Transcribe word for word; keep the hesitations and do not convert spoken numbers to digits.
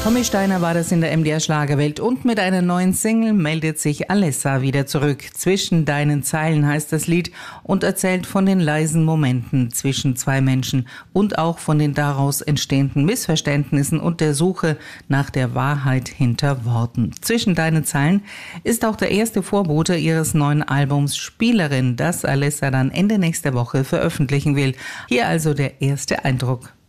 Tommy Steiner war das in der M D R-Schlagerwelt und mit einer neuen Single meldet sich Alessa wieder zurück. Zwischen deinen Zeilen heißt das Lied und erzählt von den leisen Momenten zwischen zwei Menschen und auch von den daraus entstehenden Missverständnissen und der Suche nach der Wahrheit hinter Worten. Zwischen deinen Zeilen ist auch der erste Vorbote ihres neuen Albums Spielerin, das Alessa dann Ende nächster Woche veröffentlichen will. Hier also der erste Eindruck.